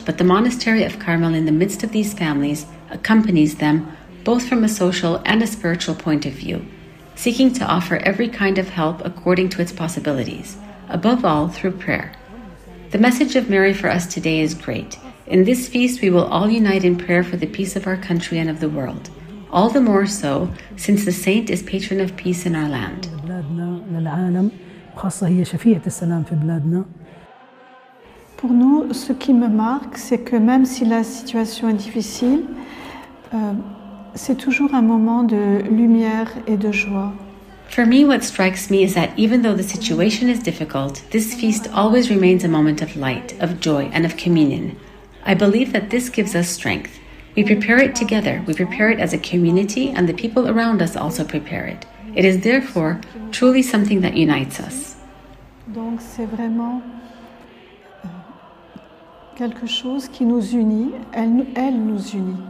but the monastery of Carmel in the midst of these families accompanies them both from a social and a spiritual point of view, seeking to offer every kind of help according to its possibilities, above all through prayer. The message of Mary for us today is great. In this feast, we will all unite in prayer for the peace of our country and of the world. All the more so, since the saint is patron of peace in our land. Pour nous, ce qui me marque, c'est que même si la situation est difficile, c'est toujours un moment de lumière et de joie. For me, what strikes me is that even though the situation is difficult, this feast always remains a moment of light, of joy, and of communion. I believe that this gives us strength. We prepare it together. We prepare it as a community, and the people around us also prepare it. It is therefore truly something that unites us. Donc c'est vraiment quelque chose qui nous unit. Elle nous unit.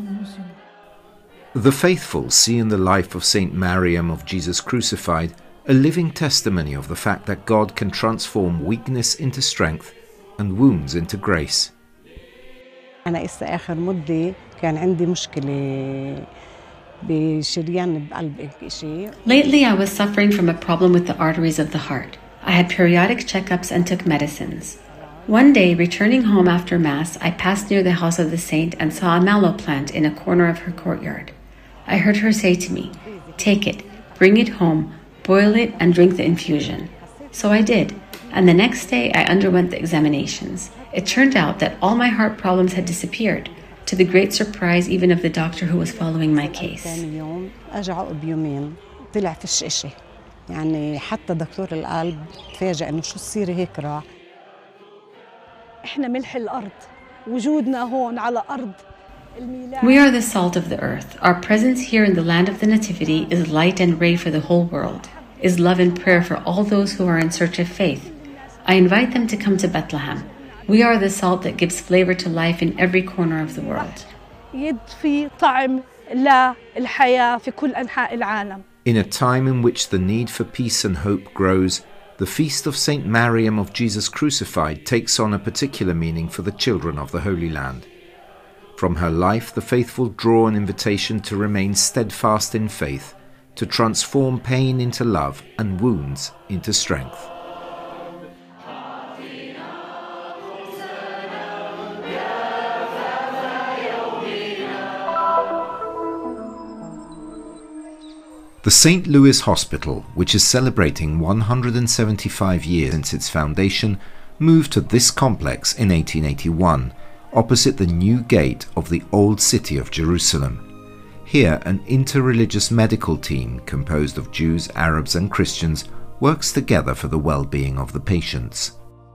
The faithful see in the life of Saint Mariam of Jesus Crucified a living testimony of the fact that God can transform weakness into strength and wounds into grace. أنا آخر مدة كان عندي مشكلة بشريان بقلبي شيء. Lately, I was suffering from a problem with the arteries of the heart. I had periodic checkups and took medicines. One day, returning home after Mass, I passed near the house of the saint and saw a mallow plant in a corner of her courtyard. I heard her say to me, "Take it, bring it home, boil it, and drink the infusion." So I did, and the next day I underwent the examinations. It turned out that all my heart problems had disappeared, to the great surprise even of the doctor who was following my case. طلع في الشاشة يعني حتى دكتور القلب تفاجأ إنه شو تصيري هيك راح. إحنا ملح الأرض وجودنا هون على أرض. We are the salt of the earth. Our presence here in the land of the Nativity is light and ray for the whole world, is love and prayer for all those who are in search of faith. I invite them to come to Bethlehem. We are the salt that gives flavor to life in every corner of the world. يضفي طعم للحياة في كل أنحاء العالم. In a time in which the need for peace and hope grows, the feast of Saint Mariam of Jesus Crucified takes on a particular meaning for the children of the Holy Land. From her life, the faithful draw an invitation to remain steadfast in faith, to transform pain into love and wounds into strength. The St. Louis Hospital, which is celebrating 175 years since its foundation, moved to this complex in 1881, opposite the new gate of the Old City of Jerusalem. Here, an interreligious medical team composed of Jews, Arabs and Christians works together for the well-being of the patients.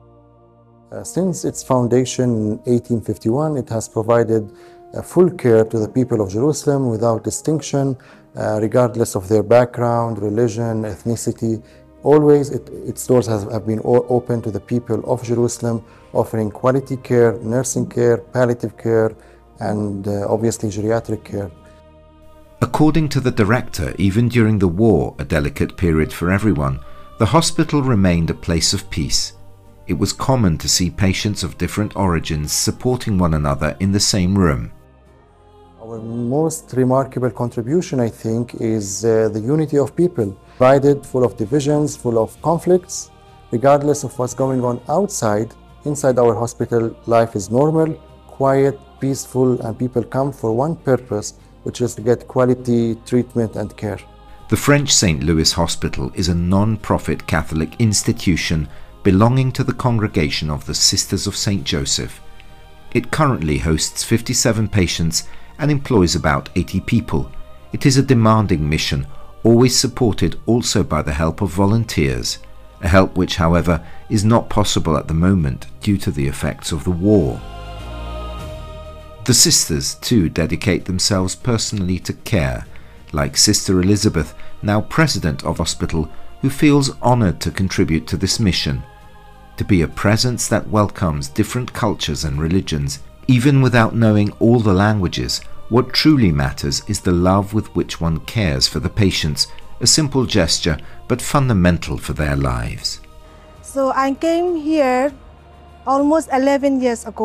Since its foundation in 1851, it has provided full care to the people of Jerusalem without distinction, regardless of their background, religion, ethnicity. Always its doors have been open to the people of Jerusalem, offering quality care, nursing care, palliative care, and obviously geriatric care. According to the director, even during the war, a delicate period for everyone, the hospital remained a place of peace. It was common to see patients of different origins supporting one another in the same room. Our most remarkable contribution, I think, is the unity of people, divided, full of divisions, full of conflicts. Regardless of what's going on outside, inside our hospital, life is normal, quiet, peaceful, and people come for one purpose, which is to get quality treatment and care. The French St. Louis Hospital is a non-profit Catholic institution belonging to the Congregation of the Sisters of St. Joseph. It currently hosts 57 patients and employs about 80 people. It is a demanding mission, always supported also by the help of volunteers, a help which, however, is not possible at the moment due to the effects of the war. The sisters, too, dedicate themselves personally to care, like Sister Elizabeth, now president of hospital, who feels honoured to contribute to this mission, to be a presence that welcomes different cultures and religions. Even without knowing all the languages, what truly matters is the love with which one cares for the patients, a simple gesture but fundamental for their lives. So I came here almost 11 years ago.